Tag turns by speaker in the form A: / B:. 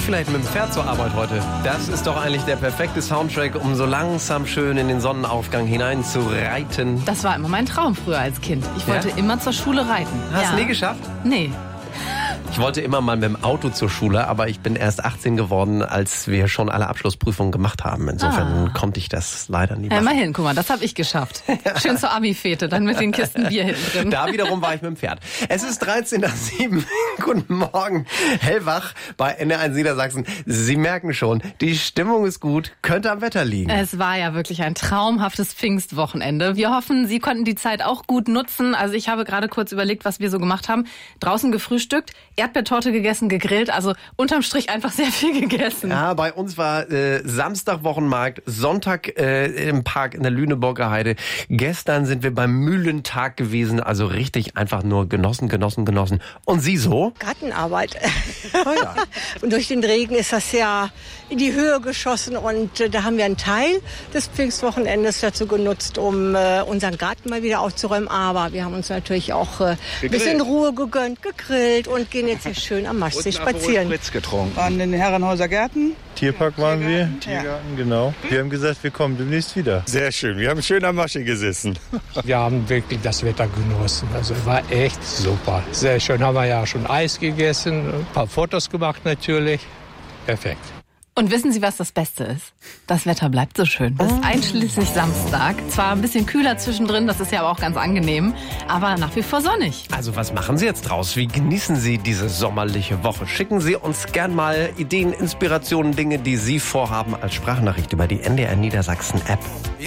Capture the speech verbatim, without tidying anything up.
A: vielleicht mit dem Pferd zur Arbeit heute? Das ist doch eigentlich der perfekte Soundtrack, um so langsam schön in den Sonnenaufgang hinein zu reiten.
B: Das war immer mein Traum früher als Kind. Ich
A: Ja?
B: wollte immer zur Schule reiten.
A: Hast du
B: ja.
A: nie geschafft?
B: Nee.
A: Ich wollte immer mal mit dem Auto zur Schule, aber ich bin erst achtzehn geworden, als wir schon alle Abschlussprüfungen gemacht haben. Insofern
B: Ah.
A: konnte ich das leider nie
B: Ja,
A: machen.
B: immerhin, guck mal, das habe ich geschafft. Schön zur Abi-Fete, dann mit den Kisten Bier hinten drin.
A: Da wiederum war ich mit dem Pferd. Es ist dreizehn nach sieben. Guten Morgen. Hellwach bei N R eins Niedersachsen. Sie merken schon, die Stimmung ist gut, könnte am Wetter liegen.
B: Es war ja wirklich ein traumhaftes Pfingstwochenende. Wir hoffen, Sie konnten die Zeit auch gut nutzen. Also ich habe gerade kurz überlegt, was wir so gemacht haben. Draußen gefrühstückt, Erdbeertorte gegessen, gegrillt. Also unterm Strich einfach sehr viel gegessen.
A: Ja, bei uns war äh, Samstag Wochenmarkt, Sonntag äh, im Park in der Lüneburger Heide. Gestern sind wir beim Mühlentag gewesen, also richtig einfach nur genossen, genossen, genossen. Und Sie so?
C: Gartenarbeit.
A: Oh ja.
C: Und durch den Regen ist das ja in die Höhe geschossen und äh, da haben wir einen Teil des Pfingstwochenendes dazu genutzt, um äh, unseren Garten mal wieder aufzuräumen. Aber wir haben uns natürlich auch äh, ein bisschen Ruhe gegönnt, gegrillt und gehen jetzt hier schön am Maschsee spazieren.
D: Spritz getrunken.
E: An den Herrenhäuser Gärten.
F: Tierpark waren wir,
E: Tiergarten,
F: Tiergarten, genau. Wir haben gesagt, wir kommen demnächst wieder.
D: Sehr schön. Wir haben schön am Maschsee gesessen.
G: Wir haben wirklich das Wetter genossen. Also war echt super. Sehr schön. Haben wir ja schon Eis gegessen, ein paar Fotos gemacht natürlich. Perfekt.
B: Und wissen Sie, was das Beste ist? Das Wetter bleibt so schön. Bis einschließlich Samstag. Zwar ein bisschen kühler zwischendrin, das ist ja aber auch ganz angenehm, aber nach wie vor sonnig.
A: Also was machen Sie jetzt draus? Wie genießen Sie diese sommerliche Woche? Schicken Sie uns gern mal Ideen, Inspirationen, Dinge, die Sie vorhaben als Sprachnachricht über die N D R Niedersachsen App.